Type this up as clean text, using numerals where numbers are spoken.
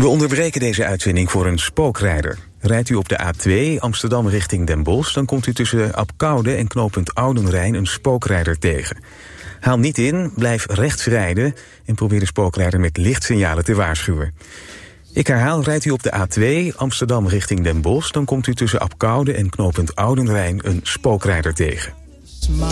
We onderbreken deze uitzending voor een spookrijder. Rijdt u op de A2 Amsterdam richting Den Bosch, dan komt u tussen Abcoude en knooppunt Oudenrijn een spookrijder tegen. Haal niet in, blijf rechts rijden en probeer de spookrijder met lichtsignalen te waarschuwen. Ik herhaal, rijdt u op de A2 Amsterdam richting Den Bosch, dan komt u tussen Abcoude en knooppunt Oudenrijn een spookrijder tegen.